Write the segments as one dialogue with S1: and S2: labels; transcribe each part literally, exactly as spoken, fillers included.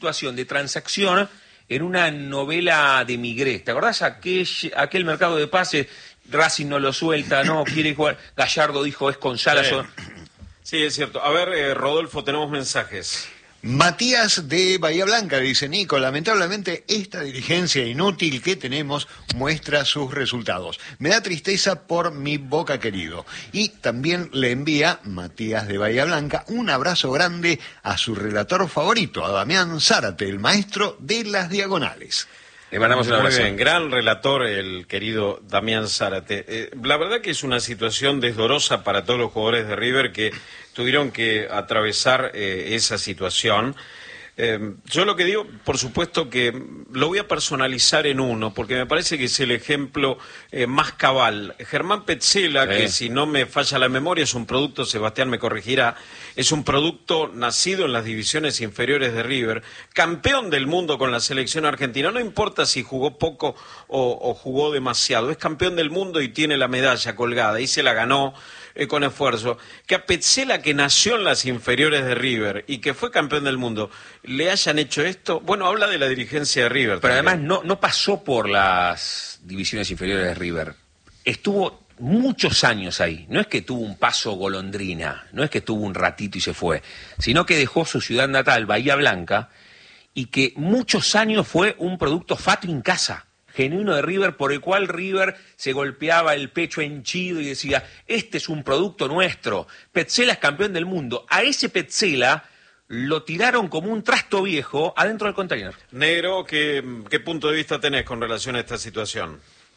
S1: situación de transacción en una novela de Migrés. ¿Te acordás aquel, aquel mercado de pases? Racing no lo suelta, no quiere jugar. Gallardo dijo es con Salas.
S2: Sí, sí, es cierto. A ver, eh, Rodolfo, tenemos mensajes.
S3: Matías de Bahía Blanca dice: Nico, lamentablemente esta dirigencia inútil que tenemos muestra sus resultados. Me da tristeza por mi Boca querido. Y también le envía Matías de Bahía Blanca un abrazo grande a su relator favorito, a Damián Zárate, el maestro de las diagonales.
S2: Le mandamos un abrazo. Bien, gran relator el querido Damián Zárate. Eh, la verdad que es una situación desdorosa para todos los jugadores de River que tuvieron que atravesar eh, esa situación. Eh, yo lo que digo, por supuesto que lo voy a personalizar en uno, porque me parece que es el ejemplo eh, más cabal. Germán Petzela, sí. que si no me falla la memoria, es un producto, Sebastián me corregirá, es un producto nacido en las divisiones inferiores de River, campeón del mundo con la selección argentina, no importa si jugó poco o, o jugó demasiado, es campeón del mundo y tiene la medalla colgada, y se la ganó eh, con esfuerzo. Que a Petzela, que nació en las inferiores de River y que fue campeón del mundo, le hayan hecho esto, bueno, habla de la dirigencia de River.
S1: Pero
S2: también.
S1: además no, no pasó por las divisiones inferiores de River, estuvo muchos años ahí, no es que tuvo un paso golondrina, no es que tuvo un ratito y se fue, sino que dejó su ciudad natal, Bahía Blanca, y que muchos años fue un producto fatu en casa, genuino de River, por el cual River se golpeaba el pecho henchido y decía, este es un producto nuestro, Petzela es campeón del mundo. A ese Petzela lo tiraron como un trasto viejo adentro del container.
S2: Negro, ¿qué, qué punto de vista tenés con relación a esta situación?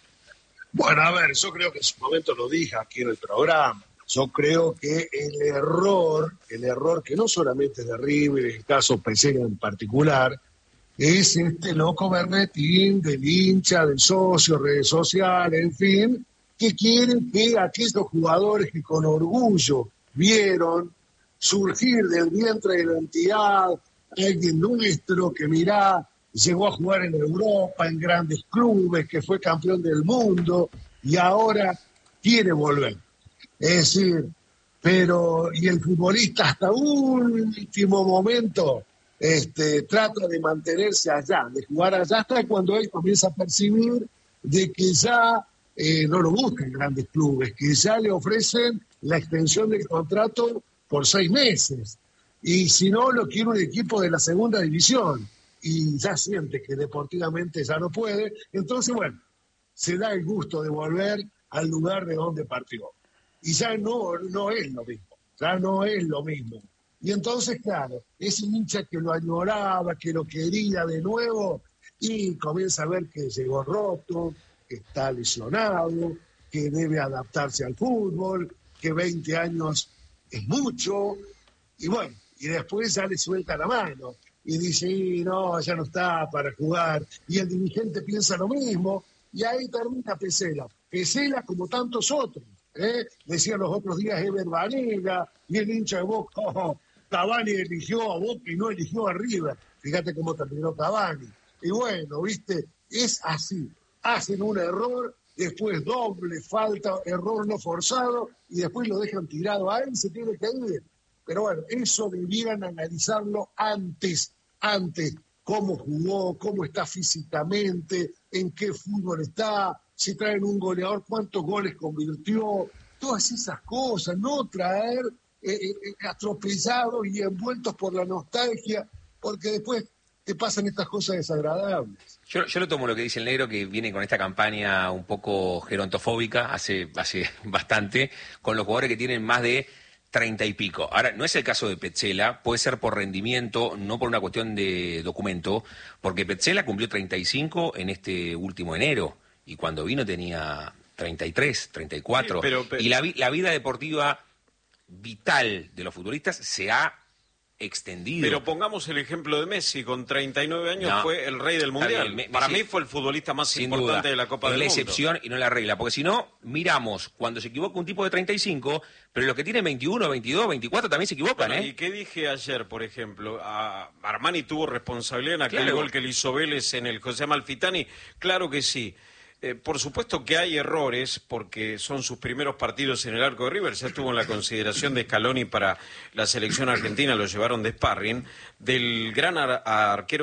S4: Bueno, a ver, yo creo que en su momento lo dije aquí en el programa. Yo creo que el error, el error que no solamente es de River, en el caso Petzela en particular, es este loco berretín del hincha, del socio, redes sociales, en fin, que quieren que aquellos jugadores que con orgullo vieron surgir del vientre de la entidad, alguien nuestro que mirá, llegó a jugar en Europa, en grandes clubes, que fue campeón del mundo y ahora quiere volver. Es decir, pero y el futbolista hasta último momento este, trata de mantenerse allá, de jugar allá hasta cuando él comienza a percibir de que ya eh, no lo buscan grandes clubes, que ya le ofrecen la extensión del contrato por seis meses. Y si no, lo quiere un equipo de la segunda división. Y ya siente que deportivamente ya no puede, entonces, bueno, se da el gusto de volver al lugar de donde partió. Y ya no, no es lo mismo, ya no es lo mismo. Y entonces, claro, ese hincha que lo añoraba, que lo quería de nuevo, y comienza a ver que llegó roto, que está lesionado, que debe adaptarse al fútbol, que veinte años es mucho, y bueno, y después ya le suelta la mano. Y dice, y no, ya no está para jugar. Y el dirigente piensa lo mismo. Y ahí termina Petzela. Petzela como tantos otros. ¿eh? Decían los otros días Ever Banega y el hincha de Boca. Oh, Cavani eligió a Boca y no eligió a River. Fíjate cómo terminó Cavani. Y bueno, viste, es así. Hacen un error, después doble falta, error no forzado, y después lo dejan tirado a él y se tiene que ir. Pero bueno, eso debieran analizarlo antes, antes, cómo jugó, cómo está físicamente, en qué fútbol está, si traen un goleador, cuántos goles convirtió, todas esas cosas, no traer eh, eh, atropellados y envueltos por la nostalgia, porque después te pasan estas cosas desagradables.
S1: Yo, yo lo tomo lo que dice el negro, que viene con esta campaña un poco gerontofóbica hace, hace bastante, con los jugadores que tienen más de treinta y pico. Ahora, no es el caso de Petzela, puede ser por rendimiento, no por una cuestión de documento, porque Petzela cumplió treinta y cinco en este último enero, y cuando vino tenía treinta y tres, treinta y cuatro, sí, pero, pero... y la, la vida deportiva vital de los futbolistas se ha extendido.
S2: Pero pongamos el ejemplo de Messi, con treinta y nueve años no, fue el rey del Mundial. Bien,
S1: Messi,
S2: para mí fue el futbolista más importante
S1: duda,
S2: de la Copa del
S1: Mundo. Es
S2: la
S1: excepción y no la regla, porque si no, miramos cuando se equivoca un tipo de treinta y cinco, pero los que tienen veintiuno, veintidós, veinticuatro también se equivocan,
S2: bueno,
S1: ¿eh?
S2: ¿Y qué dije ayer, por ejemplo? A Armani tuvo responsabilidad en aquel
S1: claro.
S2: gol que le hizo Vélez en el José Amalfitani, claro que sí. Eh, por supuesto que hay errores, porque son sus primeros partidos en el arco de River, ya estuvo en la consideración de Scaloni para la selección argentina, lo llevaron de sparring, del gran ar arquero